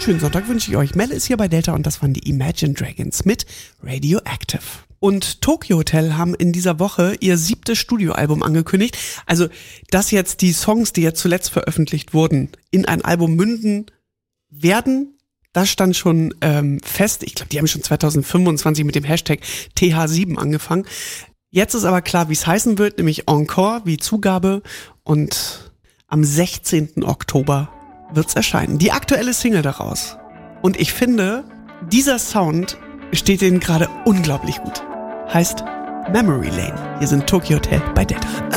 schönen Sonntag wünsche ich euch. Mel ist hier bei Delta und das waren die Imagine Dragons mit Radioactive. Und Tokyo Hotel haben in dieser Woche ihr 7. Studioalbum angekündigt. Also, dass jetzt die Songs, die jetzt zuletzt veröffentlicht wurden, in ein Album münden werden, das stand schon fest. Ich glaube, die haben schon 2025 mit dem Hashtag TH7 angefangen. Jetzt ist aber klar, wie es heißen wird, nämlich Encore, wie Zugabe. Und am 16. Oktober wird's erscheinen. Die aktuelle Single daraus. Und ich finde, dieser Sound steht denen gerade unglaublich gut. Heißt Memory Lane. Hier sind Tokyo Hotel bei Delta.